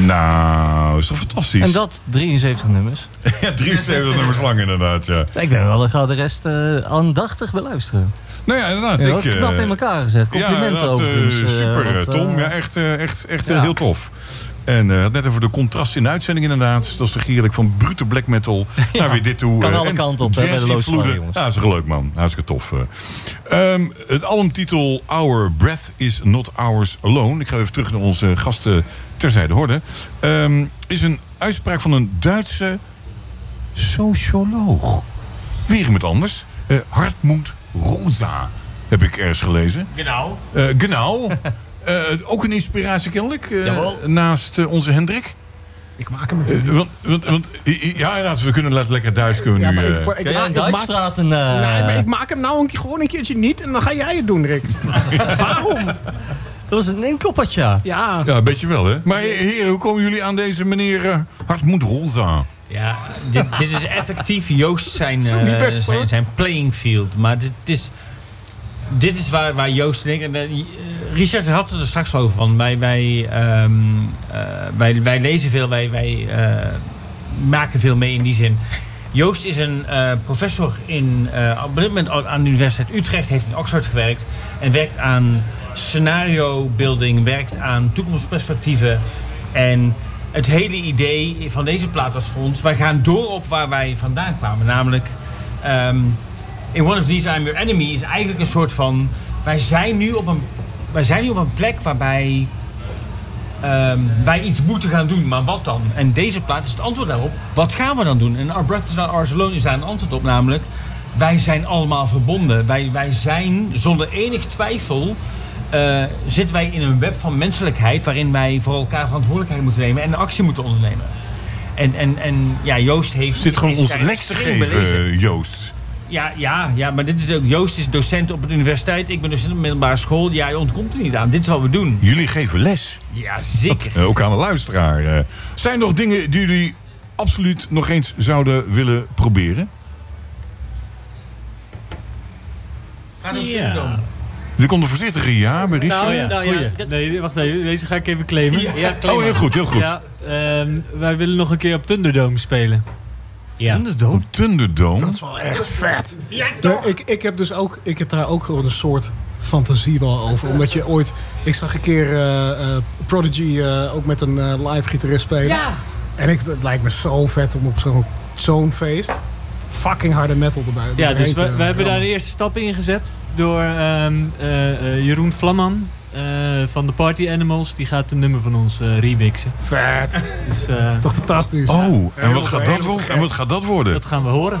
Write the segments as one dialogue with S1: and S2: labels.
S1: Nou, is toch fantastisch.
S2: En dat 73 nummers.
S1: Ja, 73 nummers lang inderdaad, ja.
S2: Ik ben wel, ik ga de rest aandachtig beluisteren.
S1: Nou ja, inderdaad.
S2: Ja, knap in elkaar gezet. Complimenten overigens.
S1: Super, Tom. Ja, echt heel tof. En had net over de contrast in de uitzending inderdaad. Dat is toch heerlijk van brute black metal naar weer dit toe.
S2: Kan alle kanten op bij de Loosvloeden, jongens.
S1: Ja, dat is leuk man. Hartstikke tof. Het albumtitel Our Breath is Not Ours Alone. Ik ga even terug naar onze gasten terzijde horen. Is een uitspraak van een Duitse socioloog. Weer iemand anders. Hartmut Rosa heb ik ergens gelezen. Genau. Ook een inspiratie kennelijk. Naast onze Hendrik.
S3: Ik maak hem een keer.
S1: Ja, we kunnen lekker Duits kunnen we nu.
S2: Kan jij een Duits praten?
S3: Nee, maar ik maak hem nou gewoon een keertje niet en dan ga jij het doen, Rick. Waarom?
S2: Dat was een inkoppertje.
S3: Ja,
S1: een beetje wel, hè? Maar heren, hoe komen jullie aan deze meneer Hartmut Rosa?
S4: Ja, dit is effectief Joost zijn playing field. Maar dit is waar Joost en ik... En, Richard had het er straks over van. Wij lezen veel, wij maken veel mee in die zin. Joost is een professor op dit moment aan de Universiteit Utrecht. Heeft in Oxford gewerkt. En werkt aan scenario building. Werkt aan toekomstperspectieven. En het hele idee van deze plaat was voor ons... wij gaan door op waar wij vandaan kwamen. Namelijk... In One of These I'm Your Enemy is eigenlijk een soort van... Wij zijn nu op een plek waarbij wij iets moeten gaan doen. Maar wat dan? En deze plaat is het antwoord daarop. Wat gaan we dan doen? En Our Breath is Not Ours Alone is daar een antwoord op. Namelijk, wij zijn allemaal verbonden. Wij zijn zonder enig twijfel... zitten wij in een web van menselijkheid... waarin wij voor elkaar verantwoordelijkheid moeten nemen... en actie moeten ondernemen. En Joost heeft...
S1: Zit gewoon ons les te geven, Joost.
S4: Ja, maar dit is ook... Joost is docent op een universiteit. Ik ben docent op een middelbare school. Ja, je ontkomt er niet aan. Dit is wat we doen.
S1: Jullie geven les.
S4: Ja, zeker.
S1: Ook aan de luisteraar. Zijn er nog dingen die jullie absoluut nog eens zouden willen proberen?
S4: Ga er doen.
S1: Er komt een voorzichtige ja bij Richard.
S5: Nee, wacht even. Deze ga ik even claimen.
S4: Ja,
S1: heel goed, heel goed.
S5: Ja, wij willen nog een keer op Thunderdome spelen.
S2: Ja.
S1: Thunderdome?
S3: dat is wel echt vet. Ja, toch? Ik heb daar ook gewoon een soort fantasie wel over. Omdat je ooit... Ik zag een keer Prodigy ook met een live gitarist spelen.
S4: Ja.
S3: En het lijkt me zo vet om op zo'n feest... fucking harde metal erbij.
S5: Ja, dus we hebben daar de eerste stap in gezet. Door Jeroen Vlamman. Van de Party Animals, die gaat een nummer van ons remixen.
S3: Vet.
S5: Dus,
S3: dat is toch fantastisch?
S1: Oh, en wat gaat dat worden?
S5: Dat gaan we horen.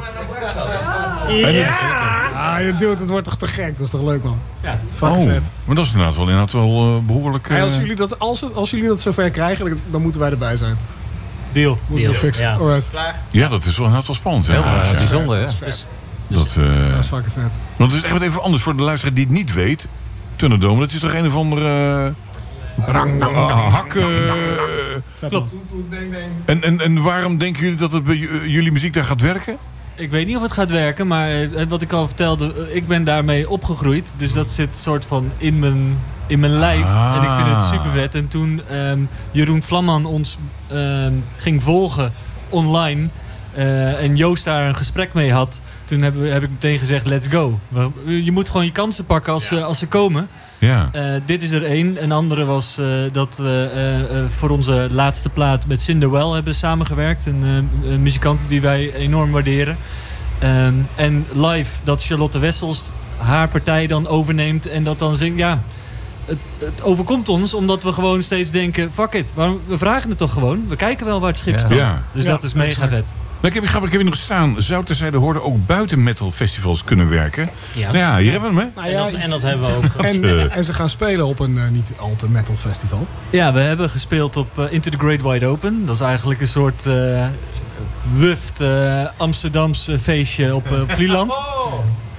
S3: Ja, dude, het wordt toch te gek? Dat is toch leuk, man?
S5: Ja.
S3: Fucking vet.
S1: Maar dat is inderdaad wel behoorlijk...
S3: Hey, als jullie dat zover krijgen, dan moeten wij erbij zijn.
S5: Deal.
S3: Moeten we fixen.
S2: Ja.
S3: Alright.
S1: Ja, dat is wel spannend. Hè?
S2: Heel bijzonder, hè?
S3: Dat is vet.
S1: Dat
S3: is fucking vet.
S1: Want het is echt wat even anders voor de luisteraar die het niet weet. Thunderdome, dat is toch een of andere... hakken...
S5: Klopt.
S1: En waarom denken jullie dat het bij jullie muziek daar gaat werken?
S5: Ik weet niet of het gaat werken, maar wat ik al vertelde, ik ben daarmee opgegroeid. Dus dat zit soort van in mijn lijf. En ik vind het super vet. En toen Jeroen Vlamman ons ging volgen online... en Joost daar een gesprek mee had... toen heb ik meteen gezegd, let's go. Je moet gewoon je kansen pakken als ze komen.
S1: Ja.
S5: Dit is er één. Een andere was dat we voor onze laatste plaat met Cinderwell hebben samengewerkt. Een muzikant die wij enorm waarderen. En live dat Charlotte Wessels haar partij dan overneemt en dat dan zingt. Ja, het overkomt ons omdat we gewoon steeds denken, fuck it, we vragen het toch gewoon. We kijken wel waar het schip staat.
S1: Ja.
S5: Dus dat is mega vet.
S1: Nou, ik heb hier nog staan. Zou terzijde hoorden ook buiten metal festivals kunnen werken?
S2: Ja.
S1: Nou ja, hier hebben we hem, hè?
S2: En dat hebben we ook.
S3: En ze gaan spelen op een niet al te metal festival.
S5: Ja, we hebben gespeeld op Into the Great Wide Open. Dat is eigenlijk een soort wuft Amsterdamse feestje op Vlieland.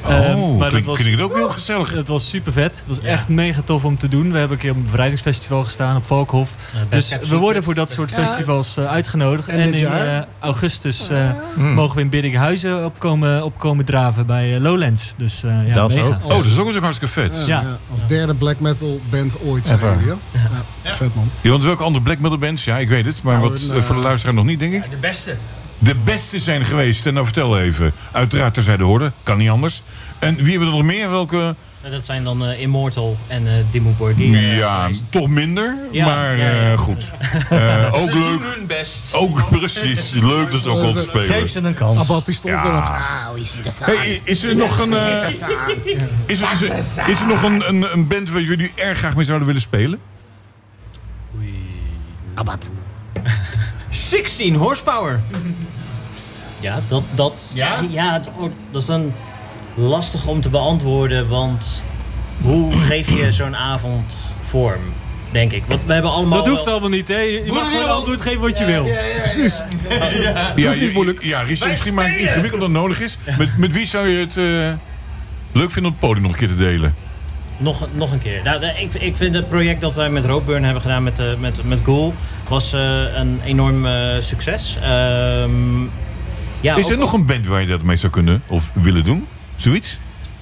S5: Maar
S1: klinkt het ook heel gezellig.
S5: Het was super vet. Het was echt mega tof om te doen. We hebben een keer op een bevrijdingsfestival gestaan op Volkhof. Dus we worden voor dat soort festivals uitgenodigd. En
S3: dit
S5: in
S3: jaar?
S5: augustus mogen we in Biddinghuizen opkomen draven bij Lowlands. Dus
S2: Dat is
S5: mega.
S2: ook.
S1: Dat is ook hartstikke vet.
S5: Ja.
S3: Als derde black metal band ooit, zeggen jullie, ja? Vet, man.
S1: Ja, want welke andere black metal bands? Ja, ik weet het. Maar wat voor de luisteraar nog niet, denk ik.
S4: De beste.
S1: De beste zijn geweest. En nou, vertel even. Uiteraard terzijde hoorde. Kan niet anders. En wie hebben er nog meer? Welke?
S2: Dat zijn dan Immortal en Dimmu Borgir.
S1: Ja, toch minder.
S2: Ja,
S1: maar
S2: ja.
S1: goed. Ook
S4: Ze
S1: leuk.
S4: doen hun best.
S1: Ook precies. Leuk dat ook al te spelen.
S2: Geef ze een kans.
S3: Abbat die stond er nog.
S1: Hey, is er nog een... is er nog een band waar jullie erg graag mee zouden willen spelen?
S4: 16 horsepower.
S2: Ja, dat is dan lastig om te beantwoorden, want hoe geef je zo'n avond vorm, denk ik. Want we hebben allemaal
S5: Dat hoeft allemaal niet, hè? Je mag gewoon antwoord geven wat je wil.
S3: Precies.
S1: Ja, Richard, misschien maar ingewikkeld dan nodig is. Met wie zou je het leuk vinden om het podium nog een keer te delen?
S2: Nog een keer. Nou, ik vind het project dat wij met Roadburn hebben gedaan met Ghoul was een enorm succes.
S1: Is er nog een band waar je dat mee zou kunnen of willen doen? Zoiets?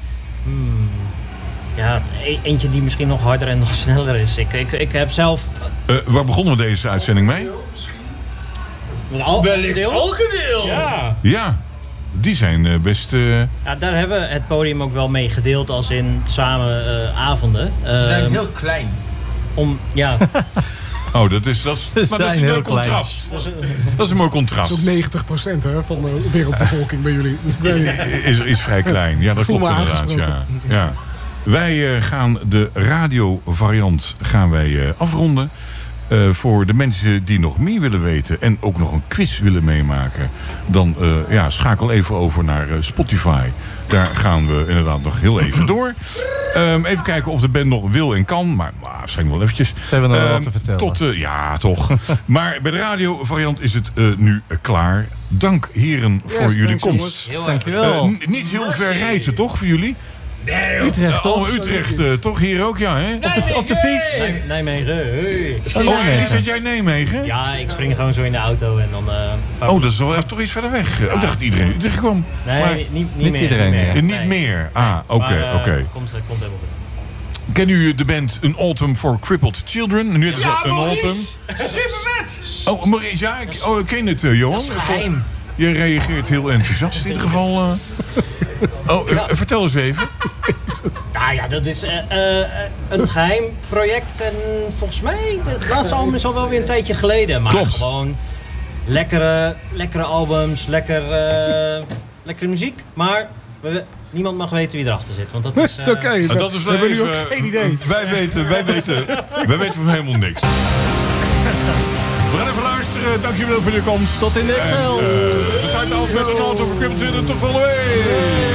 S2: Ja, eentje die misschien nog harder en nog sneller is. Ik heb zelf...
S1: Waar begonnen we deze uitzending mee?
S4: Wellicht Alkendeel.
S2: Ja.
S1: Ja, die zijn best...
S2: Ja, daar hebben we het podium ook wel mee gedeeld als in samen avonden.
S4: Ze zijn heel klein.
S2: Ja.
S1: Oh, dat is een leuk contrast. Dat is een mooi contrast.
S3: Dat is ook 90% hè, van de wereldbevolking bij jullie. Dus ik weet niet.
S1: Is vrij klein. Ja, dat
S3: Voel
S1: klopt
S3: me
S1: inderdaad. Ja.
S3: aangesproken.
S1: Ja. Wij gaan de radiovariant afronden. Voor de mensen die nog meer willen weten en ook nog een quiz willen meemaken, dan schakel even over naar Spotify. Daar gaan we inderdaad nog heel even door. Even kijken of de band nog wil en kan, maar waarschijnlijk wel eventjes.
S6: Ze hebben nog wat te vertellen.
S1: Ja, toch. Maar bij de radiovariant is het nu klaar. Dank heren voor jullie komst.
S5: Dankjewel.
S1: Niet heel ver reizen, toch, voor jullie?
S4: Nee,
S5: Utrecht, toch?
S1: Utrecht, toch hier ook, ja, hè?
S5: Op de fiets.
S2: Nijmegen. Hey.
S1: Zit jij Nijmegen?
S2: Ja, ik spring gewoon zo in de auto en dan...
S1: Dat is wel even toch iets verder weg. Ik dacht dat iedereen Utrecht kwam.
S2: Nee,
S1: Maar
S2: niet meer.
S6: iedereen meer.
S1: niet meer. Oké.
S2: Komt helemaal goed.
S1: Kennen u de band An Autumn for Crippled Children? Nu is het An Autumn.
S4: Super vet.
S1: Oh, Maurice, ja, ik ken het, Johan.
S2: Geheim.
S1: Je reageert heel enthousiast in ieder geval. Vertel eens even.
S2: Nou ja, dat is een geheim project. En volgens mij, het laatste album is al wel weer een tijdje geleden. Maar
S1: Klopt.
S2: gewoon lekkere albums, lekkere muziek. Maar niemand mag weten wie erachter zit. Want dat is...
S3: Het is oké.
S1: Dat is
S3: We hebben nu ook geen idee.
S1: Wij weten van helemaal niks. We gaan even luisteren. Dankjewel voor je komst.
S5: Tot in de Excel.
S1: We sluiten af met An Autumn for Crippled Children. Tot volgende week.